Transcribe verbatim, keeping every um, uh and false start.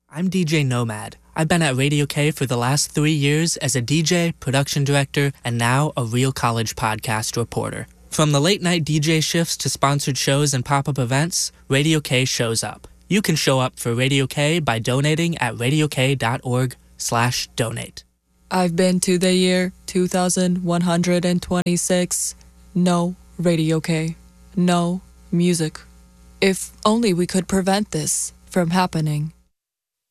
I'm D J Nomad. I've been at Radio K for the last three years as a D J, production director, and now a Real College podcast reporter. From the late-night D J shifts to sponsored shows and pop-up events, Radio K shows up. You can show up for Radio K by donating at radiok.org slash donate. I've been to the year two thousand one hundred twenty-six. No Radio K. No music. If only we could prevent this from happening.